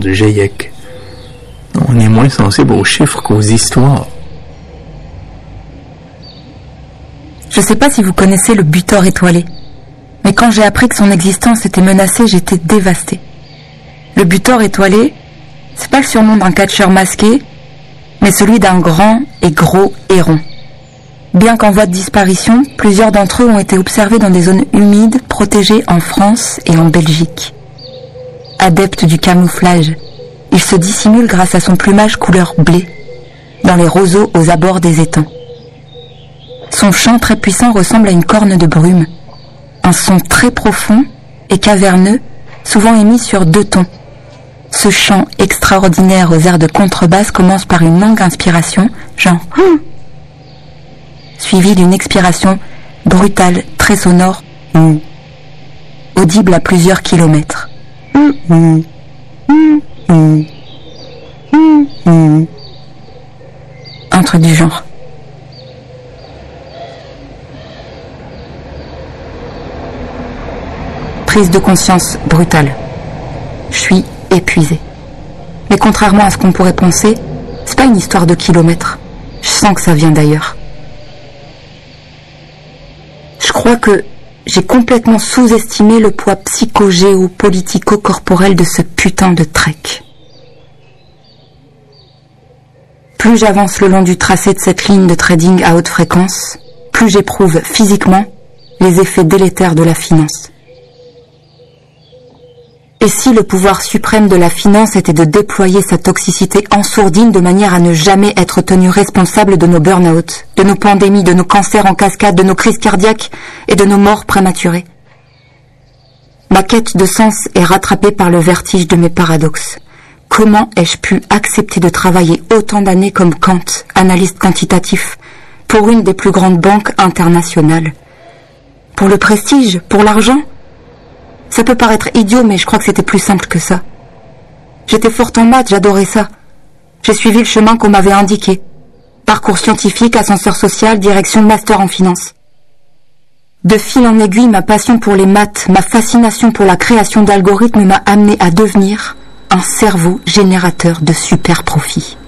du GIEC. On est moins sensible aux chiffres qu'aux histoires. Je sais pas si vous connaissez le butor étoilé, mais quand j'ai appris que son existence était menacée, j'étais dévastée. Le butor étoilé, c'est pas le surnom d'un catcheur masqué, mais celui d'un grand et gros héron. Bien qu'en voie de disparition, plusieurs d'entre eux ont été observés dans des zones humides, protégées en France et en Belgique. Adepte du camouflage, il se dissimule grâce à son plumage couleur blé, dans les roseaux aux abords des étangs. Son chant très puissant ressemble à une corne de brume, un son très profond et caverneux, souvent émis sur 2 tons. Ce chant extraordinaire aux airs de contrebasse commence par une longue inspiration, genre suivie d'une expiration brutale, très sonore, audible à plusieurs kilomètres. Un truc du genre. Prise de conscience brutale. Je suis épuisée. Mais contrairement à ce qu'on pourrait penser, c'est pas une histoire de kilomètres. Je sens que ça vient d'ailleurs. Je crois que j'ai complètement sous-estimé le poids psycho-géo-politico-corporel de ce putain de trek. Plus j'avance le long du tracé de cette ligne de trading à haute fréquence, plus j'éprouve physiquement les effets délétères de la finance. Et si le pouvoir suprême de la finance était de déployer sa toxicité en sourdine de manière à ne jamais être tenu responsable de nos burn-out, de nos pandémies, de nos cancers en cascade, de nos crises cardiaques et de nos morts prématurées? Ma quête de sens est rattrapée par le vertige de mes paradoxes. Comment ai-je pu accepter de travailler autant d'années comme Kant, analyste quantitatif, pour une des plus grandes banques internationales? Pour le prestige? Pour l'argent? Ça peut paraître idiot, mais je crois que c'était plus simple que ça. J'étais forte en maths, j'adorais ça. J'ai suivi le chemin qu'on m'avait indiqué. Parcours scientifique, ascenseur social, direction master en finance. De fil en aiguille, ma passion pour les maths, ma fascination pour la création d'algorithmes m'a amené à devenir un cerveau générateur de super profits.